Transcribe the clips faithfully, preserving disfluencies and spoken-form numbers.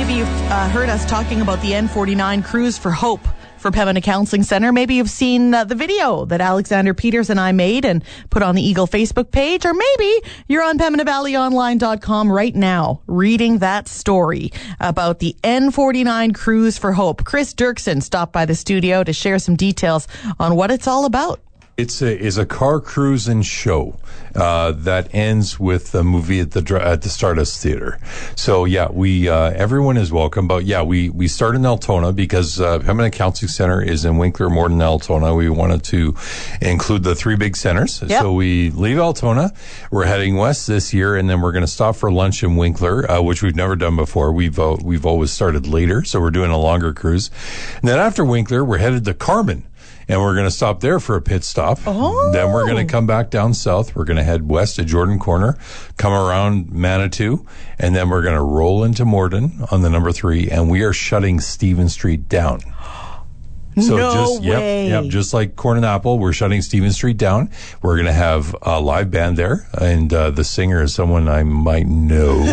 maybe you've uh, heard us talking about the N forty-nine Cruise for Hope for Pembina Counseling Centre. Maybe you've seen uh, the video that Alexander Peters and I made and put on the Eagle Facebook page, or maybe you're on Pembina Valley Online dot com right now reading that story about the N forty-nine Cruise for Hope. Chris Dirksen stopped by the studio to share some details on what it's all about. It's a, is a car cruise and show uh, that ends with a movie at the at the Stardust Theater. So yeah, we uh, everyone is welcome. But yeah, we we start in Altona because uh, Pembina Counseling Centre is in Winkler, Morden, Altona. We wanted to include the three big centers. Yep. So we leave Altona. We're heading west this year, and then we're going to stop for lunch in Winkler, uh, which we've never done before. We've uh, we've always started later, so we're doing a longer cruise. And then after Winkler, we're headed to Carman. And we're going to stop there for a pit stop. Oh. Then we're going to come back down south. We're going to head west to Jordan Corner, come around Manitou, and then we're going to roll into Morden on the number three, and we are shutting Stephen Street down. So no just, way. Yep, yep, just like Corn and Apple, we're shutting Stephen Street down. We're going to have a live band there, and uh, the singer is someone I might know.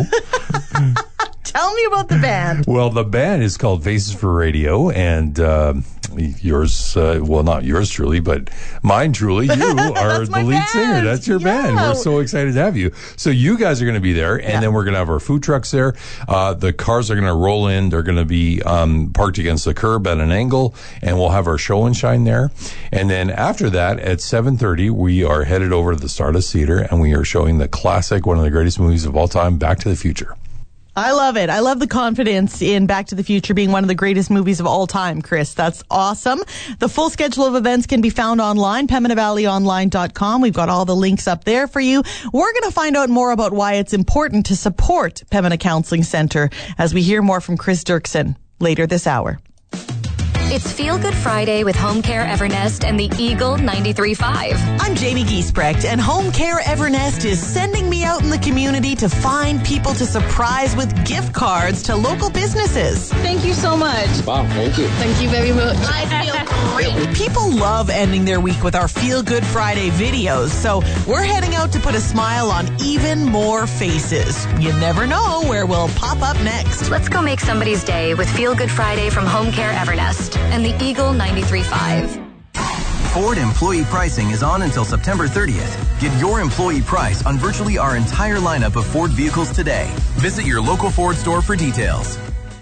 Tell me about the band. Well, the band is called Faces for Radio, and uh, yours, uh, well, not yours truly, but mine truly, you are the lead band. singer. That's your yeah. band. We're so excited to have you. So you guys are going to be there, and yeah. then we're going to have our food trucks there. Uh, the cars are going to roll in. They're going to be um, parked against the curb at an angle, and we'll have our show and shine there. And then after that, at seven thirty, we are headed over to the Stardust Theater, and we are showing the classic, one of the greatest movies of all time, Back to the Future. I love it. I love the confidence in Back to the Future being one of the greatest movies of all time, Chris. That's awesome. The full schedule of events can be found online, Pembina Valley Online dot com. We've got all the links up there for you. We're going to find out more about why it's important to support Pembina Counseling Centre as we hear more from Chris Dirksen later this hour. It's Feel Good Friday with Home Care Evernest and the Eagle ninety-three point five. I'm Jamie Giesbrecht, and Home Care Evernest is sending me out in the community to find people to surprise with gift cards to local businesses. Thank you so much. Wow, thank you. Thank you very much. I feel great. People love ending their week with our Feel Good Friday videos, so we're heading out to put a smile on even more faces. You never know where we'll pop up next. Let's go make somebody's day with Feel Good Friday from Home Care Evernest and the Eagle ninety-three point five. Ford employee pricing is on until September thirtieth. Get your employee price on virtually our entire lineup of Ford vehicles today. Visit your local Ford store for details.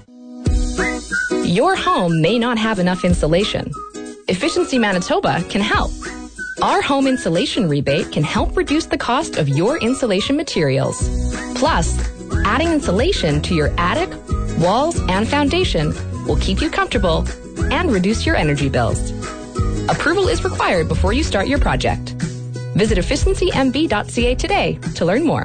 Your home may not have enough insulation. Efficiency Manitoba can help. Our home insulation rebate can help reduce the cost of your insulation materials. Plus, adding insulation to your attic, walls, and foundation will keep you comfortable and reduce your energy bills. Approval is required before you start your project. Visit efficiency m b dot c a today to learn more.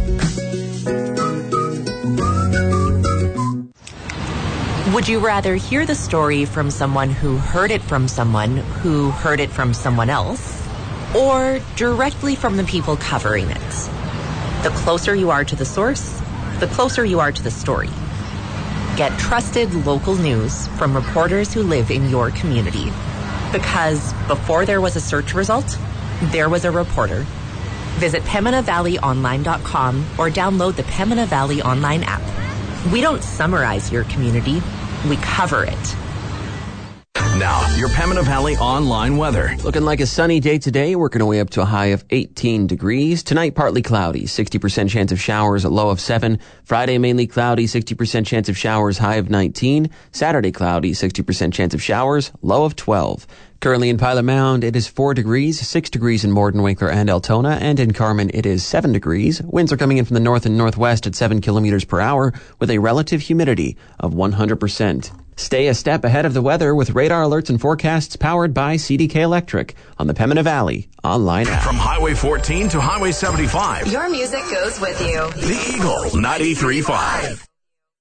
Would you rather hear the story from someone who heard it from someone who heard it from someone else, or directly from the people covering it? The closer you are to the source, the closer you are to the story. Get trusted local news from reporters who live in your community. Because before there was a search result, there was a reporter. Visit Pembina Valley Online dot com or download the Pembina Valley Online app. We don't summarize your community, we cover it. Now, your Pembina Valley online weather. Looking like a sunny day today, working our way up to a high of eighteen degrees. Tonight, partly cloudy, sixty percent chance of showers, a low of seven. Friday, mainly cloudy, sixty percent chance of showers, high of nineteen. Saturday, cloudy, sixty percent chance of showers, low of twelve. Currently in Pilot Mound, it is four degrees, six degrees in Morden, Winkler, and Altona, and in Carman, it is seven degrees. Winds are coming in from the north and northwest at seven kilometers per hour with a relative humidity of one hundred percent. Stay a step ahead of the weather with radar alerts and forecasts powered by C D K Electric on the Pembina Valley online app. From Highway fourteen to Highway seventy-five. Your music goes with you. The Eagle ninety-three point five.